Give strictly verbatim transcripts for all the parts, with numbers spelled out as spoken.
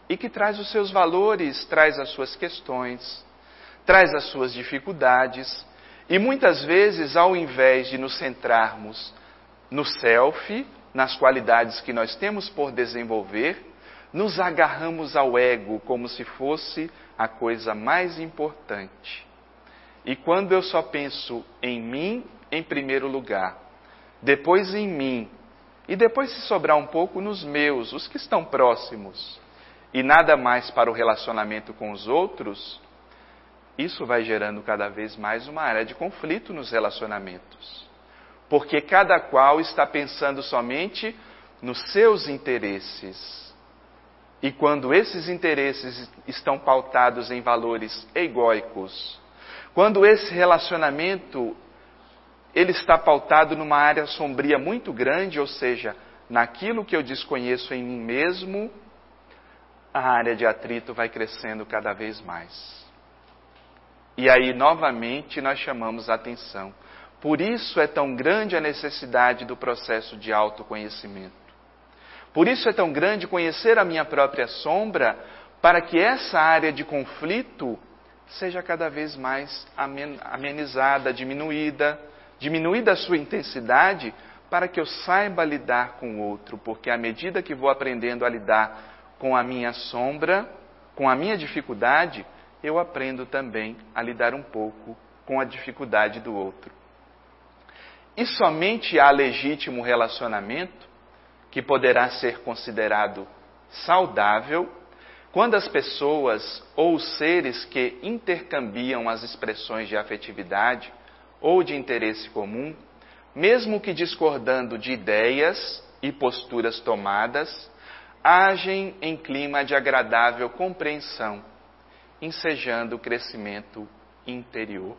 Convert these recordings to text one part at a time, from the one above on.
e que traz os seus valores, traz as suas questões, traz as suas dificuldades. E muitas vezes, ao invés de nos centrarmos no self, nas qualidades que nós temos por desenvolver, nos agarramos ao ego como se fosse a coisa mais importante. E quando eu só penso em mim, em primeiro lugar, depois em mim, e depois, se sobrar um pouco, nos meus, os que estão próximos, e nada mais para o relacionamento com os outros, isso vai gerando cada vez mais uma área de conflito nos relacionamentos. Porque cada qual está pensando somente nos seus interesses. E quando esses interesses estão pautados em valores egóicos, quando esse relacionamento ele está pautado numa área sombria muito grande, ou seja, naquilo que eu desconheço em mim mesmo, a área de atrito vai crescendo cada vez mais. E aí, novamente, nós chamamos a atenção. Por isso é tão grande a necessidade do processo de autoconhecimento. Por isso é tão grande conhecer a minha própria sombra, para que essa área de conflito seja cada vez mais amenizada, diminuída, diminuída a sua intensidade, para que eu saiba lidar com o outro. Porque à medida que vou aprendendo a lidar com a minha sombra, com a minha dificuldade, eu aprendo também a lidar um pouco com a dificuldade do outro. E somente há legítimo relacionamento, que poderá ser considerado saudável, quando as pessoas ou os seres que intercambiam as expressões de afetividade ou de interesse comum, mesmo que discordando de ideias e posturas tomadas, agem em clima de agradável compreensão, ensejando o crescimento interior.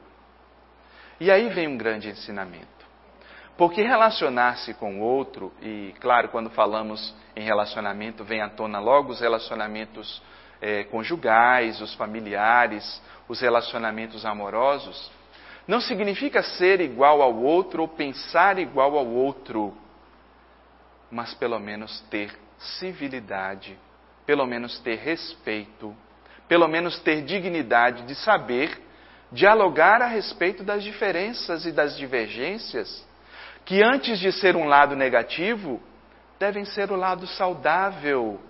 E aí vem um grande ensinamento. Porque relacionar-se com o outro, e claro, quando falamos em relacionamento, vem à tona logo os relacionamentos é, conjugais, os familiares, os relacionamentos amorosos, não significa ser igual ao outro ou pensar igual ao outro, mas pelo menos ter civilidade, pelo menos ter respeito, pelo menos ter dignidade de saber dialogar a respeito das diferenças e das divergências, que antes de ser um lado negativo, devem ser o lado saudável.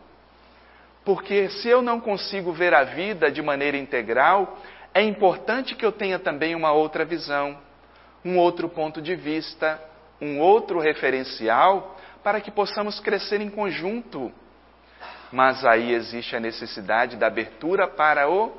Porque se eu não consigo ver a vida de maneira integral, é importante que eu tenha também uma outra visão, um outro ponto de vista, um outro referencial, para que possamos crescer em conjunto. Mas aí existe a necessidade da abertura para o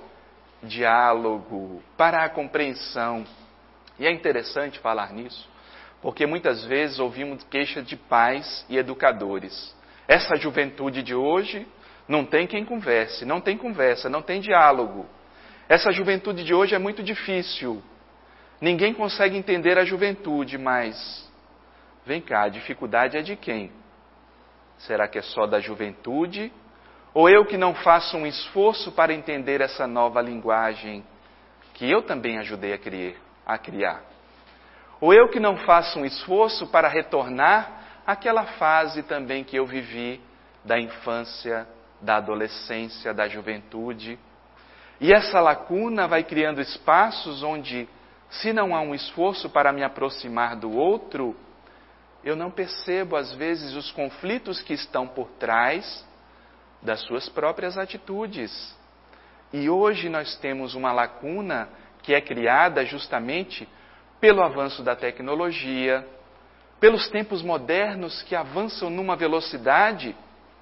diálogo, para a compreensão. E é interessante falar nisso, porque muitas vezes ouvimos queixa de pais e educadores. Essa juventude de hoje não tem quem converse, não tem conversa, não tem diálogo. Essa juventude de hoje é muito difícil. Ninguém consegue entender a juventude, mas vem cá, a dificuldade é de quem? Será que é só da juventude? Ou eu que não faço um esforço para entender essa nova linguagem que eu também ajudei a criar? A criar? Ou eu que não faço um esforço para retornar àquela fase também que eu vivi da infância, da adolescência, da juventude? E essa lacuna vai criando espaços onde, se não há um esforço para me aproximar do outro, eu não percebo, às vezes, os conflitos que estão por trás das suas próprias atitudes. E hoje nós temos uma lacuna que é criada justamente pelo avanço da tecnologia, pelos tempos modernos que avançam numa velocidade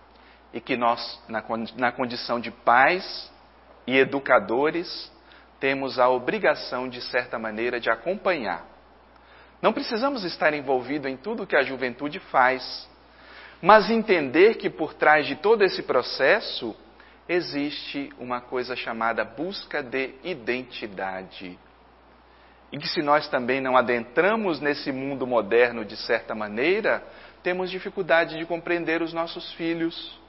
e que nós, na, na condição de pais e educadores, temos a obrigação, de certa maneira, de acompanhar. Não precisamos estar envolvidos em tudo que a juventude faz, mas entender que por trás de todo esse processo existe uma coisa chamada busca de identidade. E que se nós também não adentramos nesse mundo moderno de certa maneira, temos dificuldade de compreender os nossos filhos.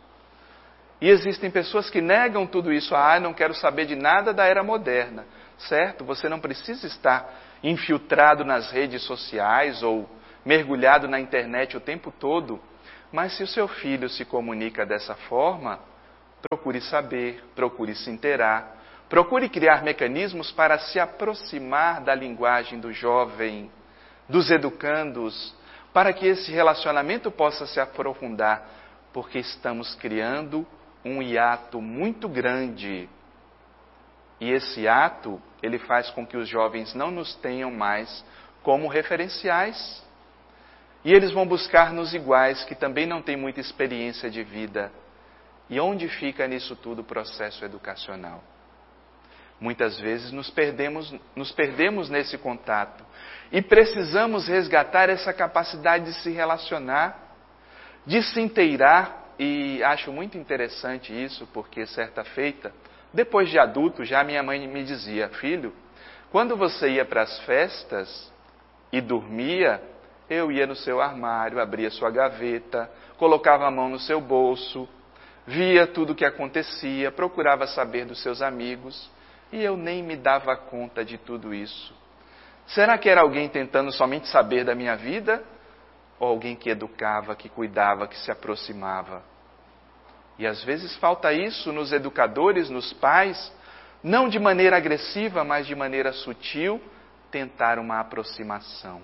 E existem pessoas que negam tudo isso. Ah, não quero saber de nada da era moderna. Certo? Você não precisa estar infiltrado nas redes sociais ou mergulhado na internet o tempo todo. Mas se o seu filho se comunica dessa forma, procure saber, procure se inteirar, procure criar mecanismos para se aproximar da linguagem do jovem, dos educandos, para que esse relacionamento possa se aprofundar, porque estamos criando um hiato muito grande. E esse hiato, ele faz com que os jovens não nos tenham mais como referenciais. E eles vão buscar nos iguais, que também não têm muita experiência de vida. E onde fica nisso tudo o processo educacional? Muitas vezes nos perdemos, nos perdemos nesse contato. E precisamos resgatar essa capacidade de se relacionar, de se inteirar. E acho muito interessante isso, porque certa feita, depois de adulto, já minha mãe me dizia: filho, quando você ia para as festas e dormia, eu ia no seu armário, abria sua gaveta, colocava a mão no seu bolso, via tudo o que acontecia, procurava saber dos seus amigos, e eu nem me dava conta de tudo isso. Será que era alguém tentando somente saber da minha vida? Ou alguém que educava, que cuidava, que se aproximava? E às vezes falta isso nos educadores, nos pais, não de maneira agressiva, mas de maneira sutil, tentar uma aproximação.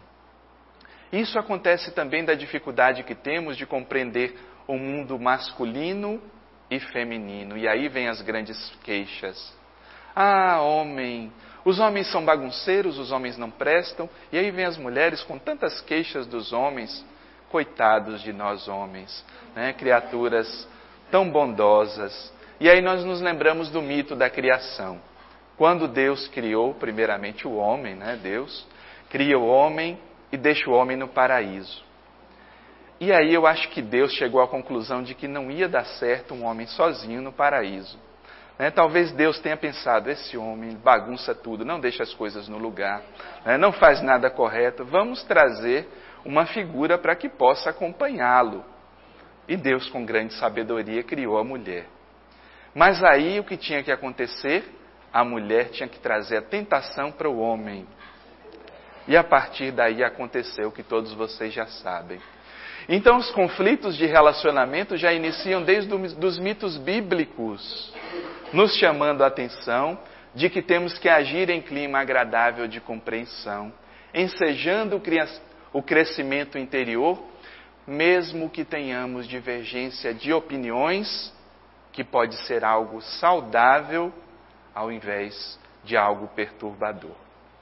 Isso acontece também da dificuldade que temos de compreender o mundo masculino e feminino. E aí vem as grandes queixas. Ah, homem, os homens são bagunceiros, os homens não prestam. E aí vem as mulheres com tantas queixas dos homens. Coitados de nós homens, né? Criaturas tão bondosas. E aí nós nos lembramos do mito da criação. Quando Deus criou primeiramente o homem, né? Deus cria o homem e deixa o homem no paraíso. E aí eu acho que Deus chegou à conclusão de que não ia dar certo um homem sozinho no paraíso. Né? Talvez Deus tenha pensado: esse homem bagunça tudo, não deixa as coisas no lugar, né? Não faz nada correto, vamos trazer uma figura para que possa acompanhá-lo. E Deus, com grande sabedoria, criou a mulher. Mas aí o que tinha que acontecer? A mulher tinha que trazer a tentação para o homem. E a partir daí aconteceu o que todos vocês já sabem. Então os conflitos de relacionamento já iniciam desde os mitos bíblicos, nos chamando a atenção de que temos que agir em clima agradável de compreensão, ensejando o crescimento interior, mesmo que tenhamos divergência de opiniões, que pode ser algo saudável, ao invés de algo perturbador.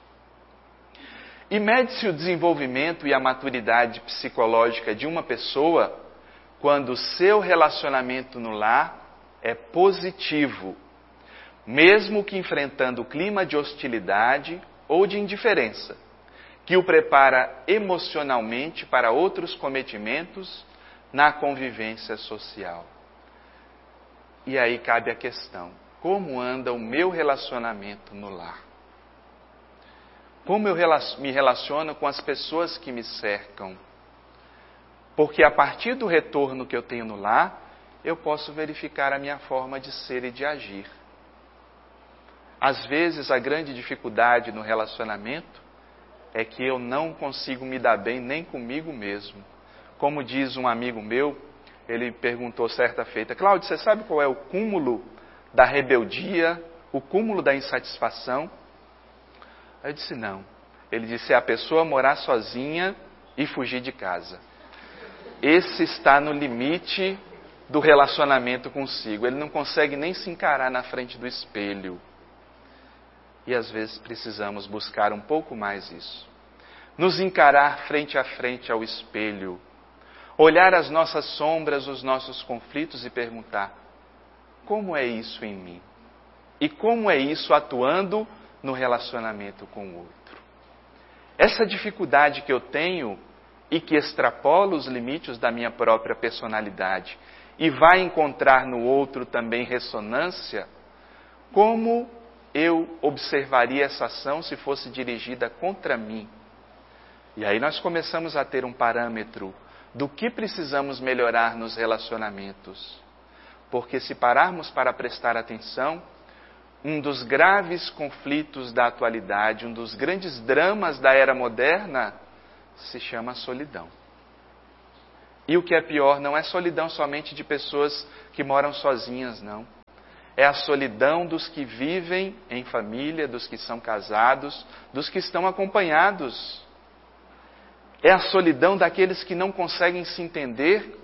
E mede-se o desenvolvimento e a maturidade psicológica de uma pessoa quando o seu relacionamento no lar é positivo, mesmo que enfrentando o clima de hostilidade ou de indiferença, que o prepara emocionalmente para outros cometimentos na convivência social. E aí cabe a questão: como anda o meu relacionamento no lar? Como eu me relaciono com as pessoas que me cercam? Porque a partir do retorno que eu tenho no lar, eu posso verificar a minha forma de ser e de agir. Às vezes, a grande dificuldade no relacionamento é que eu não consigo me dar bem nem comigo mesmo. Como diz um amigo meu, ele perguntou certa feita: Cláudio, você sabe qual é o cúmulo da rebeldia, o cúmulo da insatisfação? Eu disse: não. Ele disse: é a pessoa morar sozinha e fugir de casa. Esse está no limite do relacionamento consigo. Ele não consegue nem se encarar na frente do espelho. E às vezes precisamos buscar um pouco mais isso. Nos encarar frente a frente ao espelho. Olhar as nossas sombras, os nossos conflitos e perguntar: como é isso em mim? E como é isso atuando no relacionamento com o outro? Essa dificuldade que eu tenho e que extrapola os limites da minha própria personalidade e vai encontrar no outro também ressonância, como eu observaria essa ação se fosse dirigida contra mim? E aí nós começamos a ter um parâmetro do que precisamos melhorar nos relacionamentos. Porque se pararmos para prestar atenção, um dos graves conflitos da atualidade, um dos grandes dramas da era moderna, se chama solidão. E o que é pior, não é solidão somente de pessoas que moram sozinhas, não. É a solidão dos que vivem em família, dos que são casados, dos que estão acompanhados. É a solidão daqueles que não conseguem se entender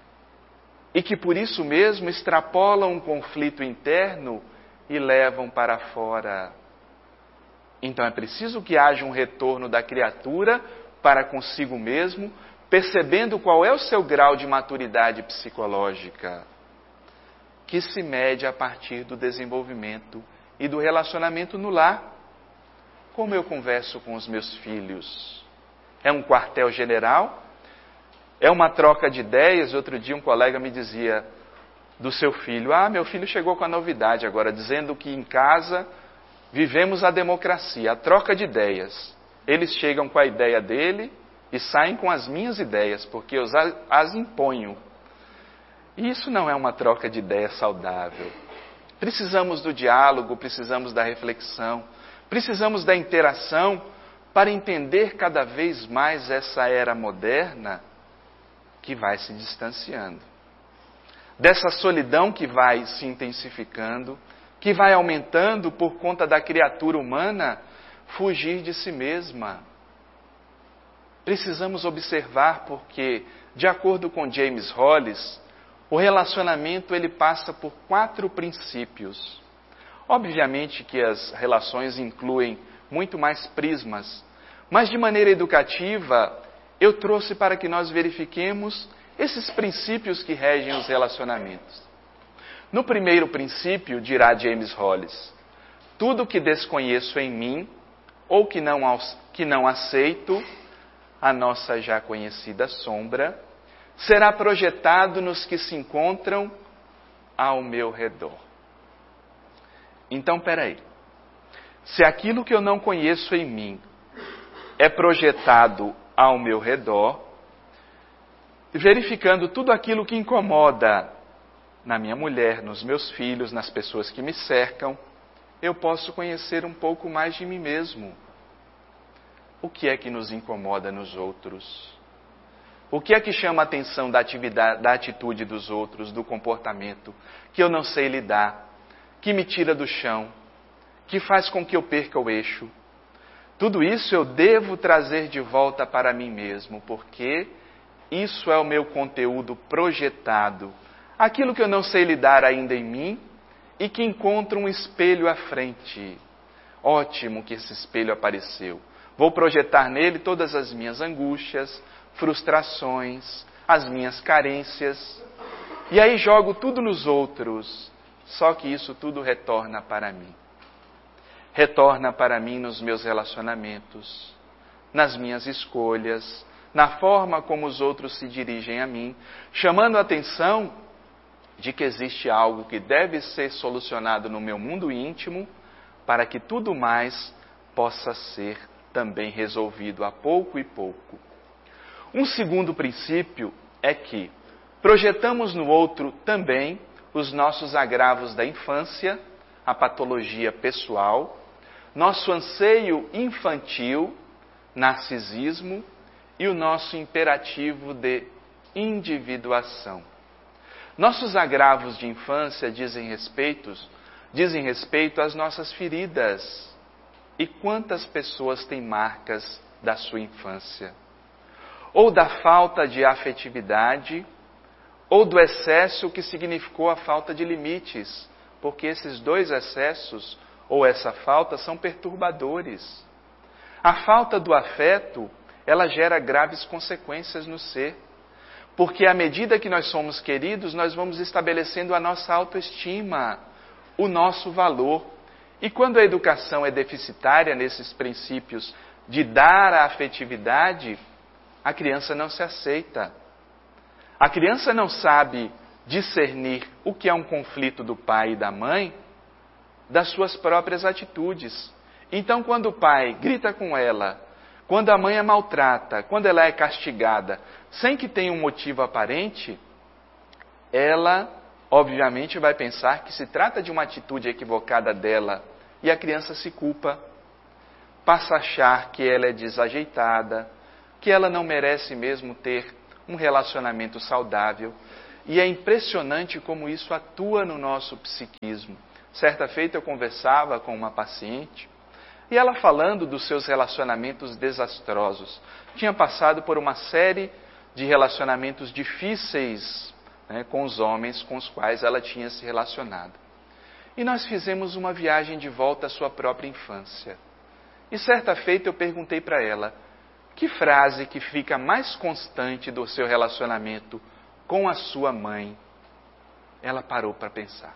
e que por isso mesmo extrapolam um conflito interno e levam para fora. Então é preciso que haja um retorno da criatura para consigo mesmo, percebendo qual é o seu grau de maturidade psicológica, que se mede a partir do desenvolvimento e do relacionamento no lar. Como eu converso com os meus filhos? É um quartel-general? É uma troca de ideias? Outro dia um colega me dizia do seu filho: ah, meu filho chegou com a novidade agora, dizendo que em casa vivemos a democracia, a troca de ideias. Eles chegam com a ideia dele e saem com as minhas ideias, porque eu as imponho. E isso não é uma troca de ideias saudável. Precisamos do diálogo, precisamos da reflexão, precisamos da interação para entender cada vez mais essa era moderna que vai se distanciando. Dessa solidão que vai se intensificando, que vai aumentando por conta da criatura humana fugir de si mesma. Precisamos observar porque, de acordo com James Hollis, o relacionamento ele passa por quatro princípios. Obviamente que as relações incluem muito mais prismas, mas de maneira educativa eu trouxe para que nós verifiquemos esses princípios que regem os relacionamentos. No primeiro princípio, dirá James Hollis, tudo que desconheço em mim ou que não, que não aceito, a nossa já conhecida sombra, será projetado nos que se encontram ao meu redor. Então, peraí. Se aquilo que eu não conheço em mim é projetado ao meu redor, verificando tudo aquilo que incomoda na minha mulher, nos meus filhos, nas pessoas que me cercam, eu posso conhecer um pouco mais de mim mesmo. O que é que nos incomoda nos outros? O que é que chama a atenção da atividade, da atitude dos outros, do comportamento, que eu não sei lidar, que me tira do chão, que faz com que eu perca o eixo? Tudo isso eu devo trazer de volta para mim mesmo, porque isso é o meu conteúdo projetado, aquilo que eu não sei lidar ainda em mim e que encontro um espelho à frente. Ótimo que esse espelho apareceu. Vou projetar nele todas as minhas angústias, frustrações, as minhas carências. E aí jogo tudo nos outros. Só que isso tudo retorna para mim. Retorna para mim nos meus relacionamentos, nas minhas escolhas, na forma como os outros se dirigem a mim, chamando a atenção de que existe algo que deve ser solucionado no meu mundo íntimo para que tudo mais possa ser também resolvido a pouco e pouco. Um segundo princípio é que projetamos no outro também os nossos agravos da infância, a patologia pessoal, nosso anseio infantil, narcisismo e o nosso imperativo de individuação. Nossos agravos de infância dizem respeito, dizem respeito às nossas feridas. E quantas pessoas têm marcas da sua infância? Ou da falta de afetividade, ou do excesso que significou a falta de limites, porque esses dois excessos, ou essa falta, são perturbadores. A falta do afeto, ela gera graves consequências no ser, porque à medida que nós somos queridos, nós vamos estabelecendo a nossa autoestima, o nosso valor. E quando a educação é deficitária nesses princípios de dar a afetividade, a criança não se aceita. A criança não sabe discernir o que é um conflito do pai e da mãe das suas próprias atitudes. Então, quando o pai grita com ela, quando a mãe a maltrata, quando ela é castigada, sem que tenha um motivo aparente, ela, obviamente, vai pensar que se trata de uma atitude equivocada dela e a criança se culpa, passa a achar que ela é desajeitada, que ela não merece mesmo ter um relacionamento saudável. E é impressionante como isso atua no nosso psiquismo. Certa feita eu conversava com uma paciente e ela falando dos seus relacionamentos desastrosos. Tinha passado por uma série de relacionamentos difíceis, né, com os homens com os quais ela tinha se relacionado. E nós fizemos uma viagem de volta à sua própria infância. E certa feita eu perguntei para ela, que frase que fica mais constante do seu relacionamento com a sua mãe? Ela parou para pensar.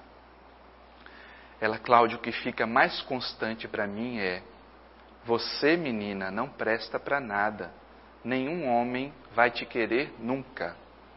Ela, Cláudio, o que fica mais constante para mim é: você, menina, não presta para nada. Nenhum homem vai te querer nunca.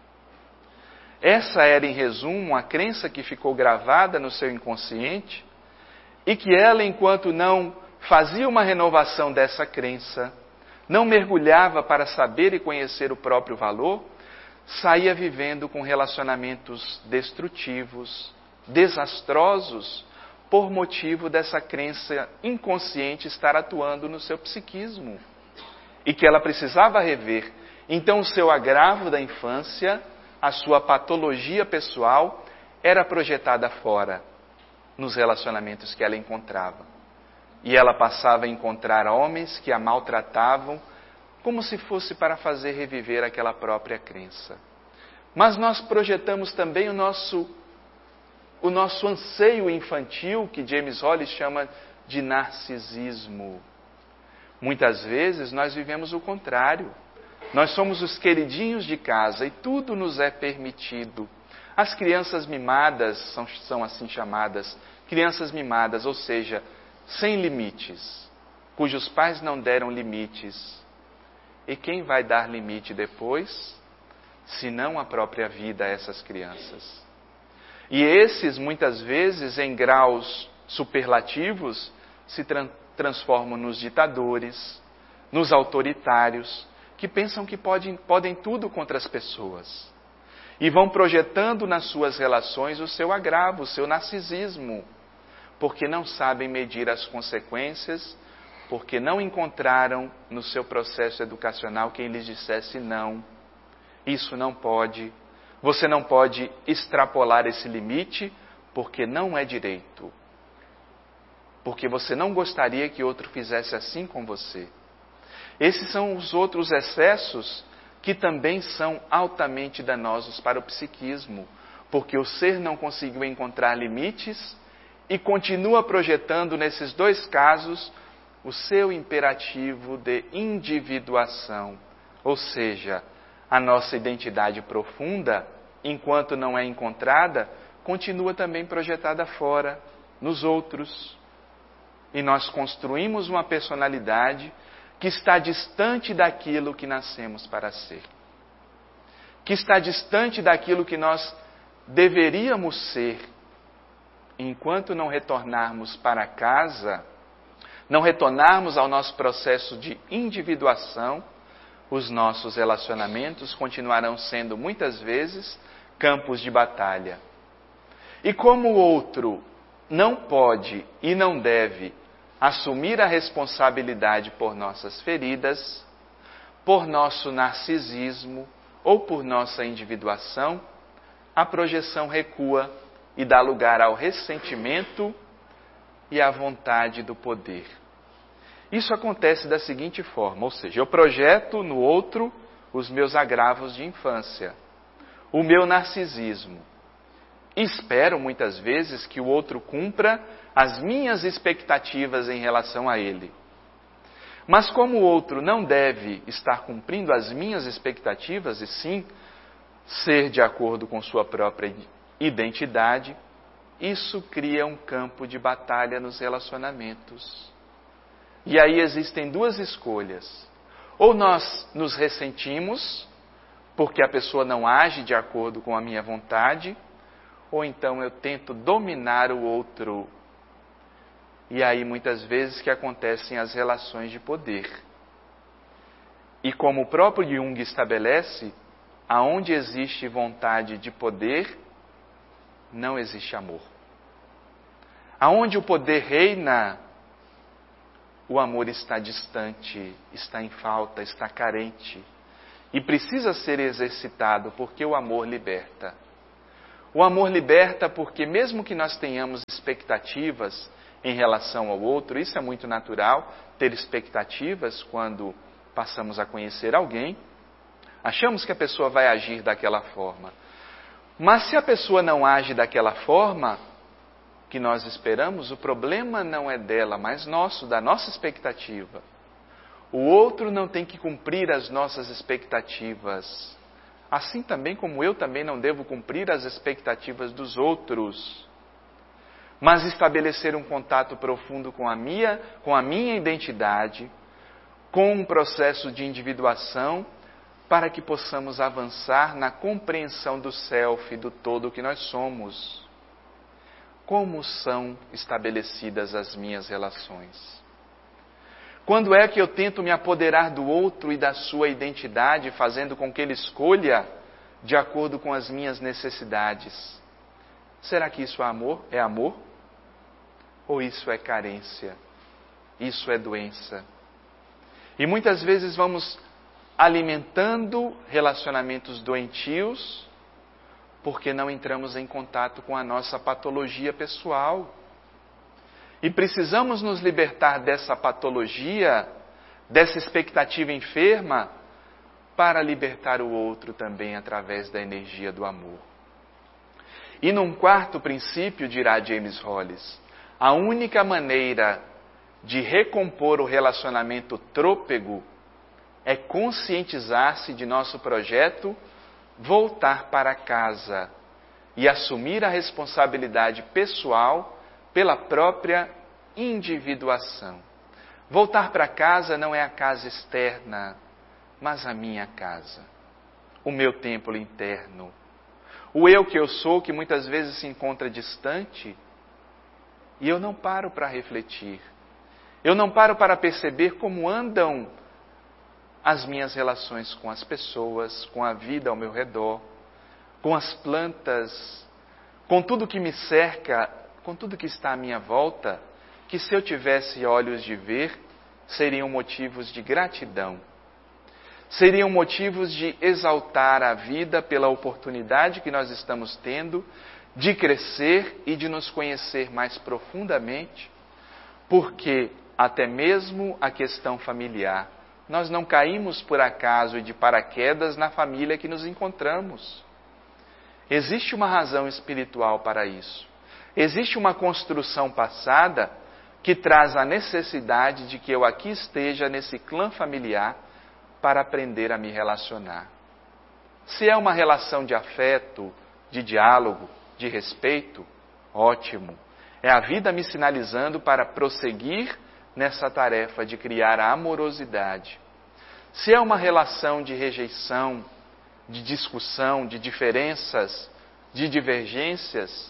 Essa era, em resumo, a crença que ficou gravada no seu inconsciente e que ela, enquanto não fazia uma renovação dessa crença, não mergulhava para saber e conhecer o próprio valor, saía vivendo com relacionamentos destrutivos, desastrosos, por motivo dessa crença inconsciente estar atuando no seu psiquismo. E que ela precisava rever. Então o seu agravo da infância, a sua patologia pessoal, era projetada fora, nos relacionamentos que ela encontrava. E ela passava a encontrar homens que a maltratavam, como se fosse para fazer reviver aquela própria crença. Mas nós projetamos também o nosso, o nosso anseio infantil, que James Hollis chama de narcisismo. Muitas vezes nós vivemos o contrário. Nós somos os queridinhos de casa e tudo nos é permitido. As crianças mimadas são, são assim chamadas, crianças mimadas, ou seja, sem limites, cujos pais não deram limites. E quem vai dar limite depois, se não a própria vida a essas crianças? E esses, muitas vezes, em graus superlativos, se tra- transformam nos ditadores, nos autoritários, que pensam que podem, podem tudo contra as pessoas. E vão projetando nas suas relações o seu agravo, o seu narcisismo, porque não sabem medir as consequências, porque não encontraram no seu processo educacional quem lhes dissesse não. Isso não pode, você não pode extrapolar esse limite, porque não é direito. Porque você não gostaria que outro fizesse assim com você. Esses são os outros excessos que também são altamente danosos para o psiquismo, porque o ser não conseguiu encontrar limites e continua projetando nesses dois casos o seu imperativo de individuação, ou seja, a nossa identidade profunda, enquanto não é encontrada, continua também projetada fora, nos outros. E nós construímos uma personalidade que está distante daquilo que nascemos para ser. Que está distante daquilo que nós deveríamos ser. Enquanto não retornarmos para casa, não retornarmos ao nosso processo de individuação, os nossos relacionamentos continuarão sendo muitas vezes campos de batalha. E como o outro não pode e não deve assumir a responsabilidade por nossas feridas, por nosso narcisismo ou por nossa individuação, a projeção recua e dá lugar ao ressentimento e à vontade do poder. Isso acontece da seguinte forma, ou seja, eu projeto no outro os meus agravos de infância, o meu narcisismo. E espero muitas vezes que o outro cumpra as minhas expectativas em relação a ele. Mas como o outro não deve estar cumprindo as minhas expectativas, e sim ser de acordo com sua própria identidade, isso cria um campo de batalha nos relacionamentos. E aí existem duas escolhas. Ou nós nos ressentimos, porque a pessoa não age de acordo com a minha vontade, ou então eu tento dominar o outro. E aí muitas vezes que acontecem as relações de poder. E como o próprio Jung estabelece, aonde existe vontade de poder, não existe amor. Aonde o poder reina, o amor está distante, está em falta, está carente. e precisa ser exercitado porque o amor liberta. O amor liberta porque mesmo que nós tenhamos expectativas em relação ao outro, isso é muito natural, ter expectativas quando passamos a conhecer alguém, achamos que a pessoa vai agir daquela forma. Mas se a pessoa não age daquela forma que nós esperamos, o problema não é dela, mas nosso, da nossa expectativa. O outro não tem que cumprir as nossas expectativas. Assim também como eu também não devo cumprir as expectativas dos outros. Mas estabelecer um contato profundo com a minha, com a minha identidade, com um processo de individuação, para que possamos avançar na compreensão do self, do todo que nós somos. Como são estabelecidas as minhas relações? Quando é que eu tento me apoderar do outro e da sua identidade, fazendo com que ele escolha de acordo com as minhas necessidades? Será que isso é amor? É amor? Ou isso é carência? Isso é doença? E muitas vezes vamos alimentando relacionamentos doentios, porque não entramos em contato com a nossa patologia pessoal. E precisamos nos libertar dessa patologia, dessa expectativa enferma, para libertar o outro também através da energia do amor. E num quarto princípio, dirá James Hollis, a única maneira de recompor o relacionamento trôpego é conscientizar-se de nosso projeto, voltar para casa e assumir a responsabilidade pessoal pela própria individuação. Voltar para casa não é a casa externa, mas a minha casa, o meu templo interno. O eu que eu sou, que muitas vezes se encontra distante, e eu não paro para refletir. Eu não paro para perceber como andam as minhas relações com as pessoas, com a vida ao meu redor, com as plantas, com tudo que me cerca, com tudo que está à minha volta, que se eu tivesse olhos de ver, seriam motivos de gratidão. Seriam motivos de exaltar a vida pela oportunidade que nós estamos tendo de crescer e de nos conhecer mais profundamente, porque até mesmo a questão familiar, nós não caímos por acaso e de paraquedas na família que nos encontramos. Existe uma razão espiritual para isso. Existe uma construção passada que traz a necessidade de que eu aqui esteja nesse clã familiar para aprender a me relacionar. Se é uma relação de afeto, de diálogo, de respeito, ótimo. É a vida me sinalizando para prosseguir nessa tarefa de criar a amorosidade. Se é uma relação de rejeição, de discussão, de diferenças, de divergências,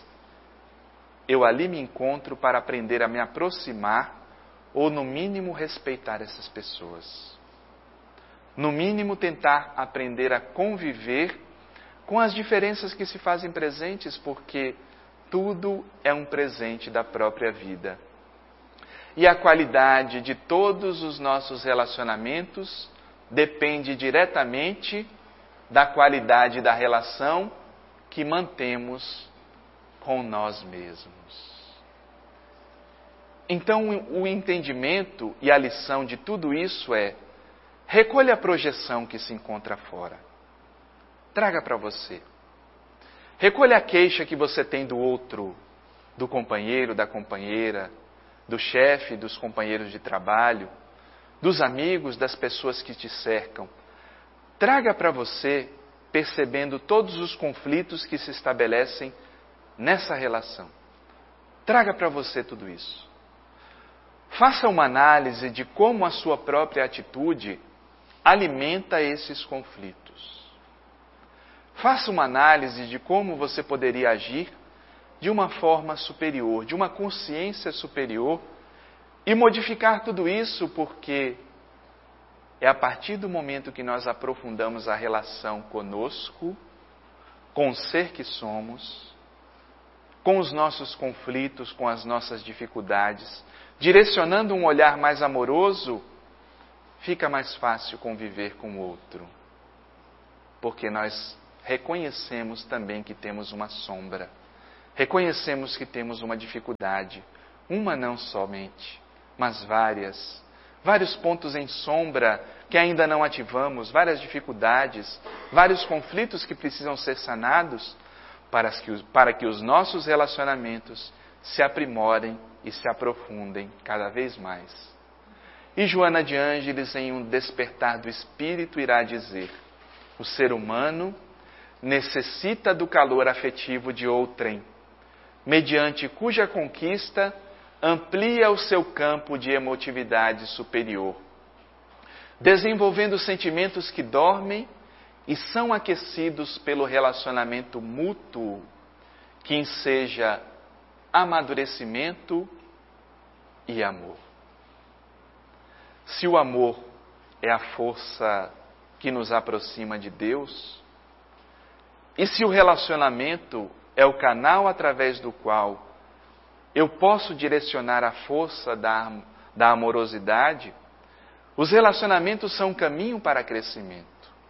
eu ali me encontro para aprender a me aproximar ou, no mínimo, respeitar essas pessoas. No mínimo, tentar aprender a conviver com as diferenças que se fazem presentes, porque tudo é um presente da própria vida. E a qualidade de todos os nossos relacionamentos depende diretamente da qualidade da relação que mantemos com nós mesmos. Então, o entendimento e a lição de tudo isso é: recolha a projeção que se encontra fora. Traga para você. Recolha a queixa que você tem do outro, do companheiro, da companheira, do chefe, dos companheiros de trabalho, dos amigos, das pessoas que te cercam. Traga para você, percebendo todos os conflitos que se estabelecem nessa relação. Traga para você tudo isso. Faça uma análise de como a sua própria atitude alimenta esses conflitos. Faça uma análise de como você poderia agir de uma forma superior, de uma consciência superior, e modificar tudo isso, porque é a partir do momento que nós aprofundamos a relação conosco, com o ser que somos, com os nossos conflitos, com as nossas dificuldades, direcionando um olhar mais amoroso, fica mais fácil conviver com o outro. porque nós reconhecemos também que temos uma sombra. Reconhecemos que temos uma dificuldade, uma não somente, mas várias. Vários pontos em sombra que ainda não ativamos, várias dificuldades, vários conflitos que precisam ser sanados para que, para que os nossos relacionamentos se aprimorem e se aprofundem cada vez mais. E Joana de Ângeles, em um despertar do Espírito, irá dizer: o ser humano necessita do calor afetivo de outrem, mediante cuja conquista amplia o seu campo de emotividade superior, desenvolvendo sentimentos que dormem e são aquecidos pelo relacionamento mútuo, que enseja amadurecimento e amor. Se o amor é a força que nos aproxima de Deus, e se o relacionamento é o canal através do qual eu posso direcionar a força da, da amorosidade, os relacionamentos são um caminho para crescimento.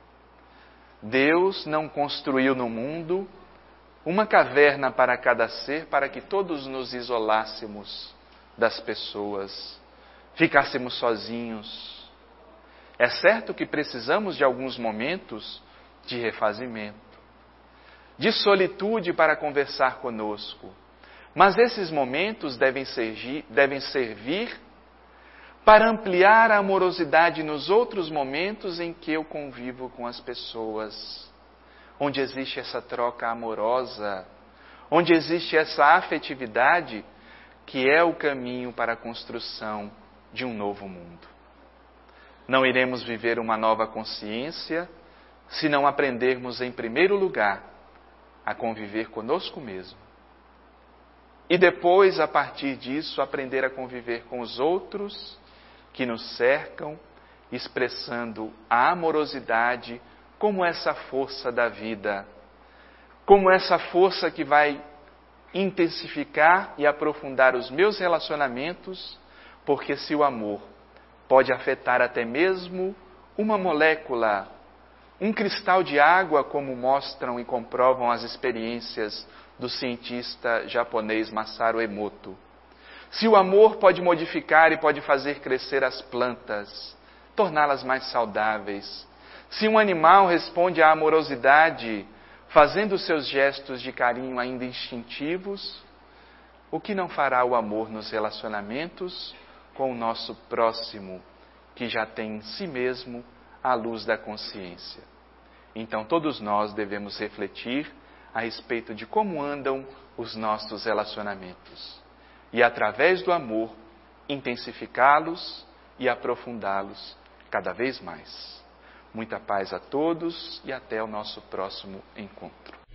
Deus não construiu no mundo uma caverna para cada ser para que todos nos isolássemos das pessoas, ficássemos sozinhos. É certo que precisamos de alguns momentos de refazimento, de solitude para conversar conosco, mas esses momentos devem servir, devem servir para ampliar a amorosidade nos outros momentos em que eu convivo com as pessoas, onde existe essa troca amorosa, onde existe essa afetividade que é o caminho para a construção de um novo mundo. Não iremos viver uma nova consciência se não aprendermos, em primeiro lugar, a conviver conosco mesmo. E depois, a partir disso, aprender a conviver com os outros que nos cercam, expressando a amorosidade como essa força da vida, como essa força que vai intensificar e aprofundar os meus relacionamentos, porque se o amor pode afetar até mesmo uma molécula, um cristal de água, como mostram e comprovam as experiências do cientista japonês Masaru Emoto. Se o amor pode modificar e pode fazer crescer as plantas, torná-las mais saudáveis. Se um animal responde à amorosidade, fazendo seus gestos de carinho ainda instintivos, o que não fará o amor nos relacionamentos com o nosso próximo, que já tem em si mesmo a luz da consciência? Então todos nós devemos refletir a respeito de como andam os nossos relacionamentos e, através do amor, intensificá-los e aprofundá-los cada vez mais. Muita paz a todos e até o nosso próximo encontro.